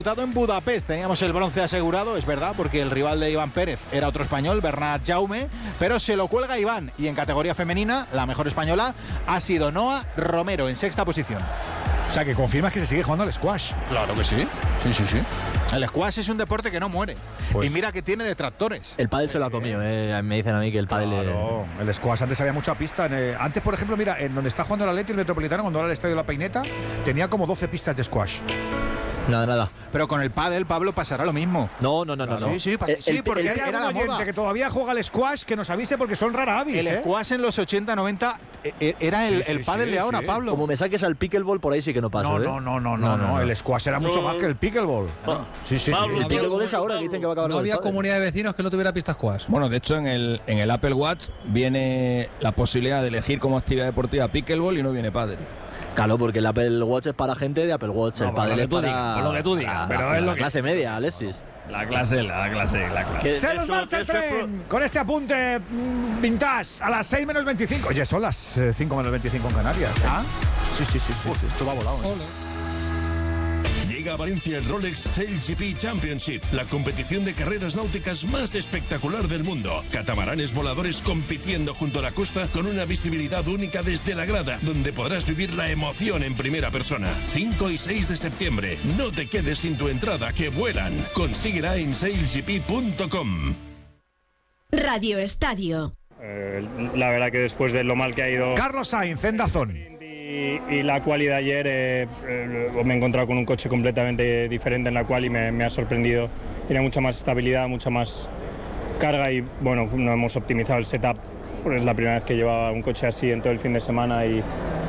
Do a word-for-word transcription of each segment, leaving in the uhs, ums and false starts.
En Budapest teníamos el bronce asegurado, es verdad, porque el rival de Iván Pérez era otro español, Bernat Jaume, pero se lo cuelga Iván. Y en categoría femenina, la mejor española ha sido Noa Romero, en sexta posición. O sea, que confirmas que se sigue jugando al squash. Claro que sí. Sí, sí, sí. El squash es un deporte que no muere. Pues, y mira que tiene detractores. El pádel se lo ha comido, eh. Me dicen a mí que el pádel... Claro, es... el squash antes había mucha pista. Antes, por ejemplo, mira, en donde está jugando el Atleti, el Metropolitano, cuando era el Estadio de la Peineta, tenía como doce pistas de squash. Nada, nada. Pero con el pádel, Pablo, pasará lo mismo. No, no, no, no. Sí, sí, el, sí, el, porque si hay era algún la moda. Que todavía juega el squash, que nos avise porque son rara avis. El ¿eh? squash en los ochenta, noventa era el, sí, sí, el pádel sí, de ahora, sí. Pablo. Como me saques al pickleball, por ahí sí que no paso, no, ¿eh? No, no, no, no, no, no, no. El squash era mucho no. más que el pickleball. No. Sí, sí, Pablo, sí. El pickleball es ahora, que dicen que va a acabar. No había comunidad de vecinos que no tuviera pista squash. Bueno, de hecho, en el, en el Apple Watch viene la posibilidad de elegir como actividad deportiva pickleball y no viene pádel. Claro, porque el Apple Watch es para gente de Apple Watch, no, el pádel es para digas, lo que tú digas, la, pero la, es lo la que clase media, Alexis. La clase, la clase, la clase. Se nos marcha el tren con este apunte mmm, vintage a las seis menos veinticinco. Oye, son las eh, cinco menos veinticinco en Canarias. ¿Ah? Sí, sí, sí. sí, sí. Esto va volado. ¿eh? Llega a Valencia el Rolex Sail G P Championship, la competición de carreras náuticas más espectacular del mundo. Catamaranes voladores compitiendo junto a la costa con una visibilidad única desde la grada, donde podrás vivir la emoción en primera persona. cinco y seis de septiembre. No te quedes sin tu entrada, que vuelan. Consíguela en sail g p punto com. Radio Estadio. Eh, la verdad que después de lo mal que ha ido... Carlos Sainz, en Dazón. Y, y la quali de ayer eh, eh, me he encontrado con un coche completamente diferente en la quali y me, me ha sorprendido. Tiene mucha más estabilidad, mucha más carga y bueno, no hemos optimizado el setup. Es la primera vez que llevaba un coche así en todo el fin de semana y,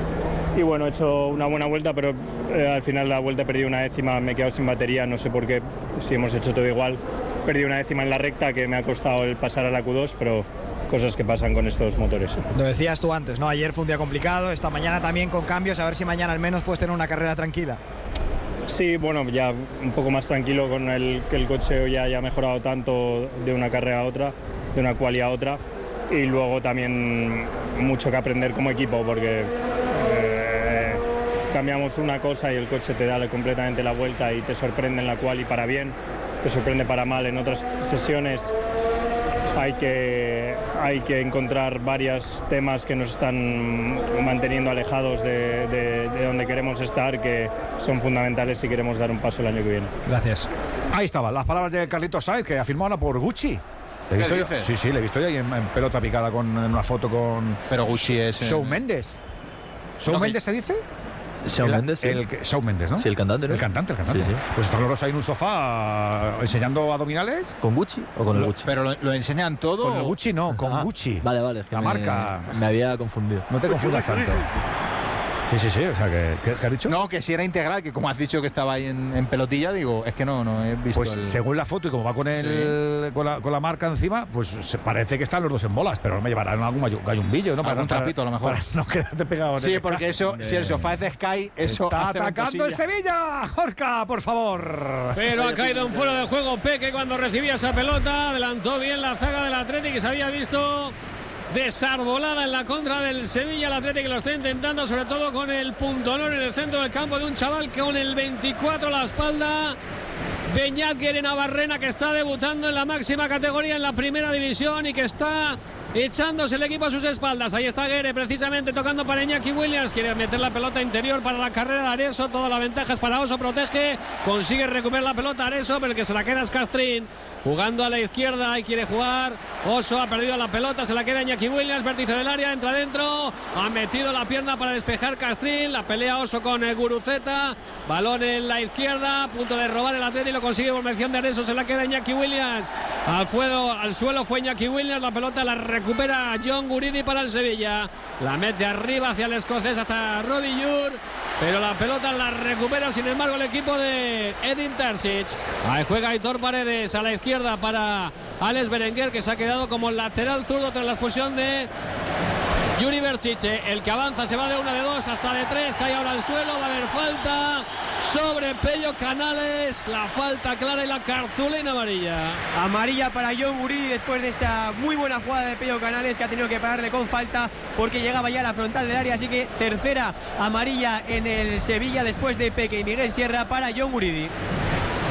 y bueno, he hecho una buena vuelta, pero eh, al final la vuelta he perdido una décima, me he quedado sin batería, no sé por qué, si hemos hecho todo igual. Perdí una décima en la recta que me ha costado el pasar a la Q dos, pero cosas que pasan con estos motores. Lo decías tú antes, ¿no? Ayer fue un día complicado, esta mañana también con cambios, a ver si mañana al menos puedes tener una carrera tranquila. Sí, bueno, ya un poco más tranquilo con el que el coche ya haya mejorado tanto de una carrera a otra, de una quali a otra, y luego también mucho que aprender como equipo, porque eh, cambiamos una cosa y el coche te da completamente la vuelta y te sorprende en la quali para bien, te sorprende para mal en otras sesiones. Hay que, hay que encontrar varios temas que nos están manteniendo alejados de, de, de donde queremos estar, que son fundamentales si queremos dar un paso el año que viene. Gracias. Ahí estaban las palabras de Carlitos Sainz, que ha firmado ahora por Gucci. ¿Le he visto yo? Sí, sí, le he visto yo ahí en, en pelota picada con en una foto con... Pero Gucci es... Shawn Mendes. ¿Shawn no, Mendes se dice? Shawn Mendes, sí. El, Shawn Mendes, ¿no? Sí, el cantante, ¿no? El cantante, el cantante. Sí, sí. Pues estos loros ahí en un sofá enseñando abdominales. ¿Con Gucci o con el Gucci? Pero lo, lo enseñan todo. Con el Gucci no, con ah, Gucci. Vale, vale. Es que la me, marca. Me había confundido. No te confundas tanto. Sí, sí, sí, o sea, ¿qué, qué, qué has dicho? No, que si era integral, que como has dicho que estaba ahí en, en pelotilla, digo, es que no, no he visto. Pues el... según la foto y como va con el sí. con, la, con la marca encima, pues se parece que están los dos en bolas, pero no me llevarán algún gallumbillo, ¿no? Para un trapito, a lo mejor. Para no quedarte pegado. Sí, porque eso, de... si el sofá es de Sky, eso está atacando el Sevilla, Jorca, por favor. Pero ha caído en fuera de juego Peque cuando recibía esa pelota, adelantó bien la zaga del Atlético y se había visto desarbolada en la contra del Sevilla. El Atlético lo está intentando, sobre todo con el punto honor en el centro del campo de un chaval que con el veinticuatro a la espalda, Beñat Navarrena, que está debutando en la máxima categoría en la primera división y que está echándose el equipo a sus espaldas. Ahí está Guere precisamente tocando para Iñaki Williams, quiere meter la pelota interior para la carrera de Areso, toda la ventaja es para Oso, protege, consigue recuperar la pelota Areso, pero el que se la queda es Castrín, jugando a la izquierda y quiere jugar. Oso ha perdido la pelota, se la queda Iñaki Williams, vértice del área, entra dentro, ha metido la pierna para despejar Castrín, la pelea Oso con el Guruceta, balón en la izquierda, a punto de robar el Atlético y lo consigue por mención de Areso, se la queda Iñaki Williams, al, fuego, al suelo fue Iñaki Williams, la pelota la recupera John Guridi para el Sevilla, la mete arriba hacia el escocés hasta Robbie Yur, pero la pelota la recupera sin embargo el equipo de Edin Terzic. Ahí juega Aitor Paredes a la izquierda para Alex Berenguer, que se ha quedado como lateral zurdo tras la expulsión de Yuri Berchiche. El que avanza se va de una, de dos hasta de tres, cae ahora al suelo, va a haber falta sobre Pello Canales, la falta clara y la cartulina amarilla. Amarilla para John Guridi después de esa muy buena jugada de Pello Canales, que ha tenido que pararle con falta porque llegaba ya a la frontal del área, así que tercera amarilla en el Sevilla después de Peque y Miguel Sierra para John Guridi.